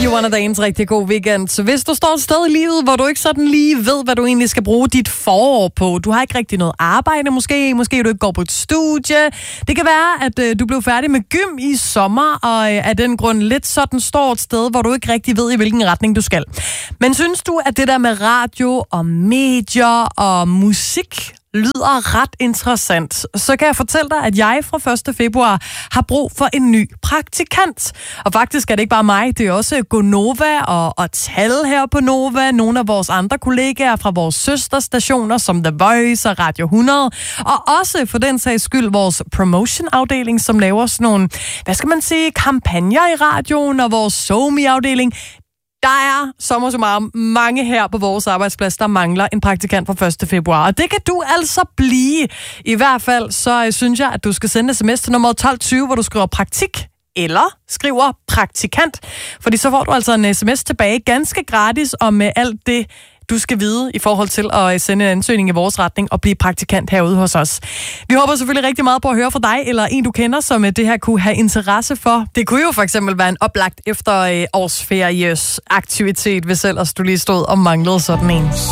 You Wanna Dance, rigtig god weekend. Så hvis du står et sted i livet, hvor du ikke sådan lige ved, hvad du egentlig skal bruge dit forår på, du har ikke rigtig noget arbejde måske du ikke går på et studie. Det kan være, at du blev færdig med gym i sommer, og af den grund lidt sådan står et sted, hvor du ikke rigtig ved, i hvilken retning du skal. Men synes du, at det der med radio og medier og musik lyder ret interessant, så kan jeg fortælle dig, at jeg fra 1. februar har brug for en ny praktikant. Og faktisk er det ikke bare mig, det er også Gonova og Tal her på Nova, nogle af vores andre kollegaer fra vores søsterstationer, som The Voice og Radio 100, og også for den sags skyld vores promotion-afdeling, som laver sådan nogle, hvad skal man sige, kampagner i radioen, og vores SoMe-afdeling. Der er sommersummarum mange her på vores arbejdsplads, der mangler en praktikant fra 1. februar. Og det kan du altså blive. I hvert fald så synes jeg, at du skal sende sms til nummer 1220, hvor du skriver praktik eller skriver praktikant. Fordi så får du altså en sms tilbage ganske gratis om alt det, du skal vide i forhold til at sende en ansøgning i vores retning og blive praktikant herude hos os. Vi håber selvfølgelig rigtig meget på at høre fra dig, eller en du kender, som det her kunne have interesse for. Det kunne jo for eksempel være en oplagt efter årsferiesaktivitet, hvis ellers du lige stod og manglede sådan en.